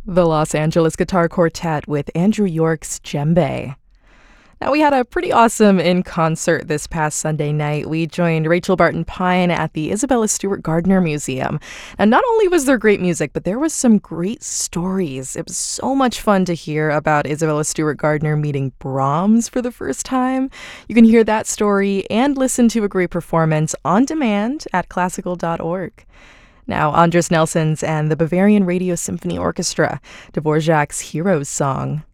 The Los Angeles Guitar Quartet with Andrew York's Djembe. Now, we had a pretty awesome in-concert this past Sunday night. We joined Rachel Barton Pine at the Isabella Stewart Gardner Museum. And not only was there great music, but there was some great stories. It was so much fun to hear about Isabella Stewart Gardner meeting Brahms for the first time. You can hear that story and listen to a great performance on demand at classical.org. Now, Andres Nelsons and the Bavarian Radio Symphony Orchestra, Dvorak's Heroes Song.